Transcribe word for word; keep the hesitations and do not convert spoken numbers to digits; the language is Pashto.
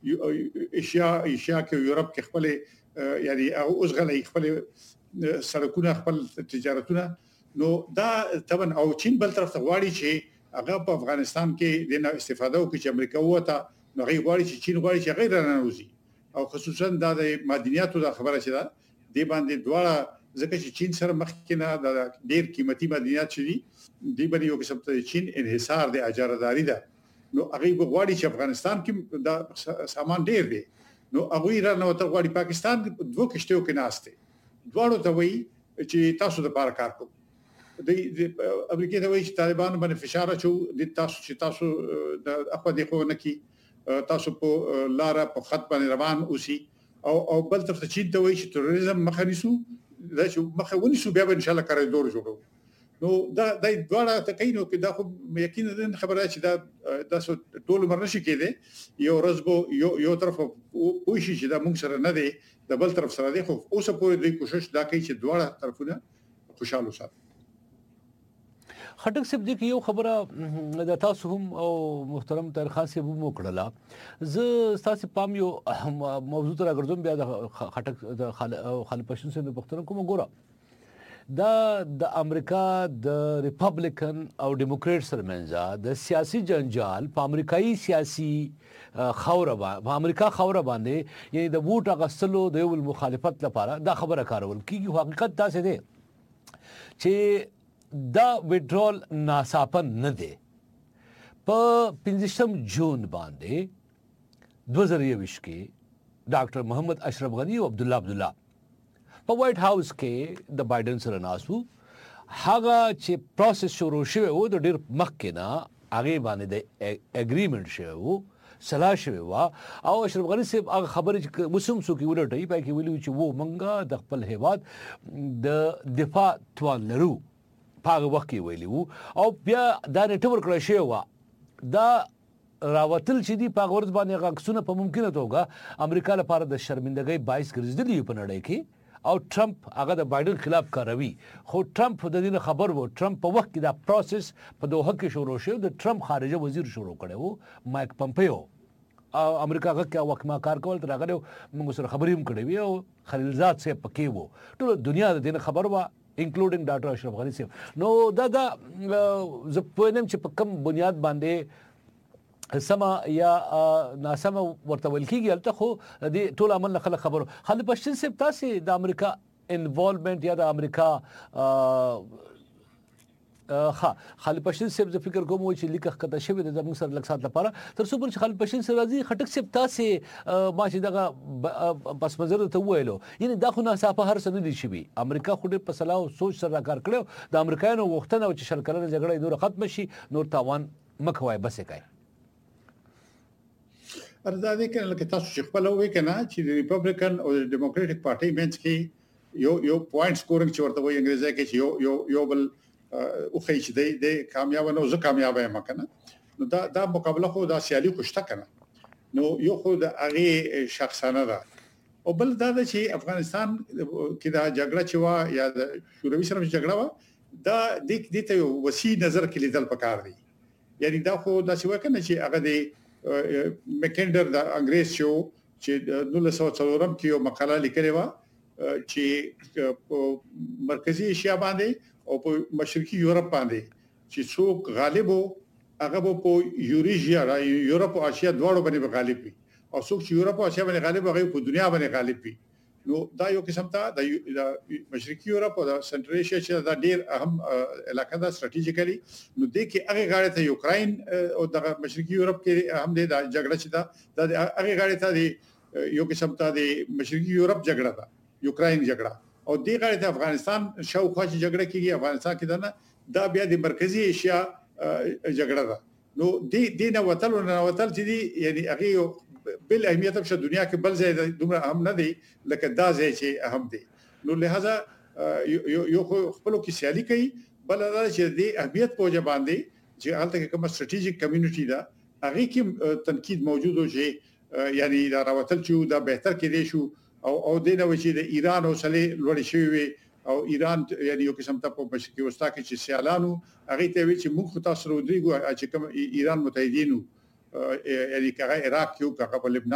ایشیا ایشیا کې یورپ کې خپل یعنی اوس غلې خپل سړکونه خپل تجارتونه نو دا طبعا او چین بل طرف ته غواړي چې هغه په افغانستان کې د نه استفاده وکړي چې امریکا وته نو غي غواړي چې چین غواړي چې غیر رانوزي او خصوصا دا د معدنیاتو د خبره چې دا د باندې دواړه ځکه چې چین سره مخکې نه د ډیر قیمتي معدنیات شدي دی باندې یو قسم ته چین انحصار د اجارهداري ده نو هغه غواړي چې افغانستان کې دا سامان ډیر دی نو هغه ایران او تر غواړي پاکستان دوه کشتیو کې ناشته دواړو ته وایي چې تاسو د بار کار کوئ د امریکا ته وایي چې طالبان باندې فشار اچو د تاسو چې تاسو د اخو د خو نکی تاسو په لار په خط باندې روان اوسي او او بل طرف ته چین ته وایي چې تروریزم مخه نیسو دا چې مخه ونیسو بیا به ان شاء الله کاریدور جوړو نو دا د دواړه تکینو کې دا خو یقینا خبره چې دا تاسو ټول عمر نشي کېده یو ورځ یو یو طرف او شي چې دا موږ سره نه دی د بل طرف سره دی خو اوس پورې دوی کوشش دا کوي چې دواړه طرفونه خوشاله وساتي خټک صاحب دې یو خبره د تاسو هم او محترم طاهر خان صاحب هم وکړله زه تاسو پام یو موضوع تر راګرځم بیا د خټک د خالد پښتون صاحب په پښتون کوم ګوره دا د امریکا د ریپبلیکن او ډیموکریټ سره منځه د سیاسي جنجال په امریکایي سیاسي خوره په امریکا خوره باندې یعنی د ووټ اغستلو د یو مخالفت لپاره دا خبره کارول کیږي حقیقت دا څه دی چې دا ویډرول ناصافن نه دی په پنځم جون باندې دوه زره یوویشت کې ډاکټر محمد اشرف غنی او عبد الله عبد الله په وایټ هاوس کې د بایدن سره ناسو هغه چې پروسس شروع شوی و د ډیر مخکې نه هغه باندې د اګریمنت شوی و صلاح شوی و او اشرف غنی صاحب هغه خبرې چې وسوم سو کې ولټي پای کې ویلو چې وو منګه د خپل هیواد د دفاع توان لرو پاغه وخت کې ویلی وو او بیا دا نیټورک کړی شوی و دا راوتل چې دی په ورځ باندې غاښونه په ممکنه توګه امریکا لپاره د شرمندګۍ باعث ګرځېدلی په نړۍ کې او ټرمپ هغه د بایدن خلاف کاروي خو ټرمپ د دې خبر وو ټرمپ په وخت کې دا پروسس په دوه کې شروع شو د ټرمپ خارجه وزیر شروع کړي وو مایک پمپیو او امریکا غوښه وکما کار کول تر هغه موږ سره خبرې هم کړې وي او خلیلزاد صاحب پکې وو ټول دنیا د دې خبر وو انکلوډینګ ډاکټر اشرف غنی صاحب نو دا دا زه پوهنم چې په کوم بنیاد باندې سما یا ناسمه ورته ویل کېږي هلته خو د ټول عمل نه خلک خبرو خالد پښتون صاحب تاسو د امریکا انوالومنت یا د امریکا ها خالد پښتون صاحب زه فکر کوم چې لیکه کته شوی د زموږ سره لږ سات لپاره تر څو چې خالد پښتون صاحب راځي خټک صاحب تاسو ما چې دغه پس منظر ته ویلو یعنی دا خو ناصافه هر څه نه دي شوی امریکا خو ډېر په صلاح او سوچ سره کار کړو د امریکایانو غوښتنه چې شرکلنه جګړه نور ختم شي نور تاوان مخوای بس کوي ارزا دې کنه لکه تاسو چې خپل وې کنه چې د ریپبلیکن او د ډیموکراټک پارټي منځ کې یو یو پوینټ سکورینګ چې ورته وایي انګریزي کې چې یو یو یو بل او خې چې د د کامیاب نه زه کامیاب یم کنه نو دا دا مقابله خو دا سیالي خوشته کنه نو یو خو د هغه شخصانه ده او بل دا چې افغانستان کې دا جګړه چې وا یا د شوروي سره جګړه وا دا د دې ته وسیع نظر کې لیدل پکار دي یعنی دا خو دا څه وکنه چې هغه د مکینډر د انګریز شو چې نولس سوه څلورم کې یو مقاله لیکلې و چې مرکزی ایشیا باندې او په مشرقي یورپ باندې چې څوک غالب وو هغه په یوریشیا را یورپ او اسیا دواړو باندې غالب وي او څوک چې یورپ او اسیا باندې غالب هغه په دنیا باندې غالب وي نو دا یو قسم ته د مشرقي یورپ او د سنټرل ایشیا چې دا ډیر اهم علاقه ده ستراتیژیکلی نو د کې هغه غاړه ته یوکرين او د مشرقي یورپ کې هم د جګړه چې دا د هغه غاړه ته یو قسم ته د مشرقي یورپ جګړه ده یوکرين جګړه او دی غاړه ته افغانستان شاوخوا چې جګړه کیږي افغانستان کې دا دا بیا د مرکزی ایشیا جګړه ده نو دی دینه وتل نه وتل چې دی یعنی هغه بل اهمیت په دنیا کې بل ځای دومره اهم نه دی لکه دا ځای چې اهم دی نو لہذا یو خپل کې سیالي کوي بل دا چې دی اهمیت په ځای باندې چې هلته کوم ستراتیژیک کمیونټي دا هغه کې تنقید موجود و چې یعنی دا راوتل چې دا بهتر کې دی شو او او دینه و چې د ایران او سلې لوړ شوی او ایران یعنی یو قسم ته په مشرقي وسطا کې چې سیالانو هغه ته وی چې موږ تاسو ودرېګو چې کوم ایران متحدینو یعنی هغه عراق کې او هغه په لبنان